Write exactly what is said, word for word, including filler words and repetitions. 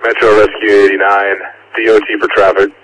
Metro Rescue eighty-nine, D O T for traffic.